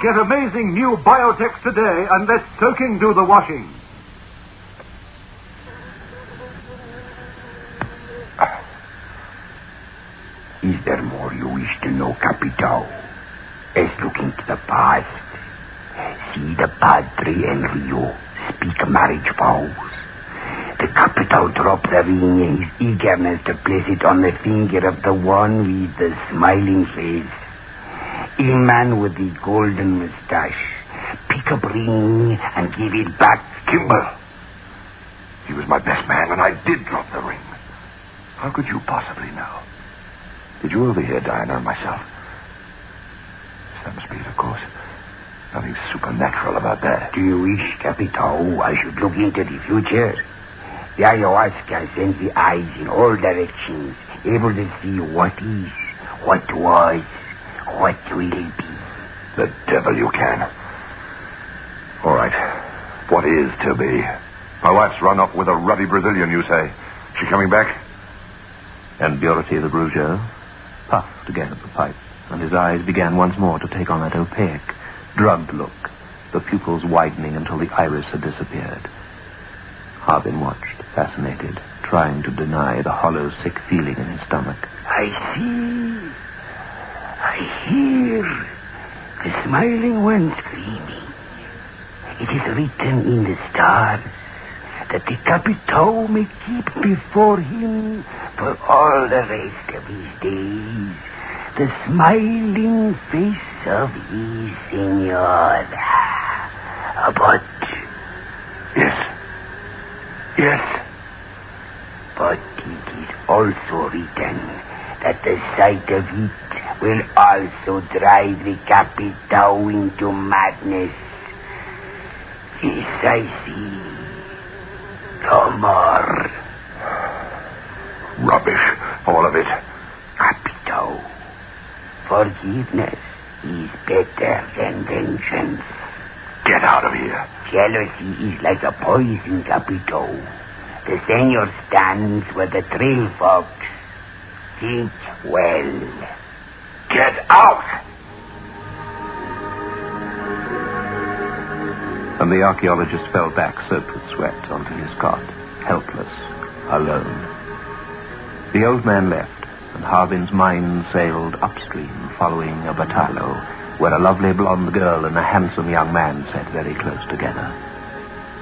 get amazing new biotech today and let soaking do the washing. Is there more you wish to know, Capitao? Let's look into the past. See the Padre and Rio speak marriage vows. The Capitao dropped the ring in his eagerness to place it on the finger of the one with the smiling face. A man with the golden mustache. Pick up ring and give it back. Kimball. He was my best man, and I did drop the ring. How could you possibly know? Did you overhear Diana and myself? Sam Speed, of course. Nothing supernatural about that. Do you wish, Capitao, I should look into the future? The ayahuasca sends the eyes in all directions, able to see what is, what was, what will be. The devil you can. All right. What is to be? My wife's run off with a ruddy Brazilian, you say. She coming back? And Burity the Bruiser puffed again at the pipe, and his eyes began once more to take on that opaque, drugged look, the pupils widening until the iris had disappeared. Harbin watched, fascinated, trying to deny the hollow, sick feeling in his stomach. I see. I hear the smiling one screaming. It is written in the stars that the Capitao may keep before him for all the rest of his days the smiling face of his senora. But... Yes. But it is also written that the sight of it will also drive the Capitao into madness. This I see. No more. Rubbish, all of it. Capitao, forgiveness is better than vengeance. Get out of here. Jealousy is like a poison, Capitao. The senor stands where the trail fox. Think well. Get out! And the archaeologist fell back, soaked with sweat, onto his cot, helpless, alone. The old man left, and Harbin's mind sailed upstream, following a batalo, where a lovely blonde girl and a handsome young man sat very close together.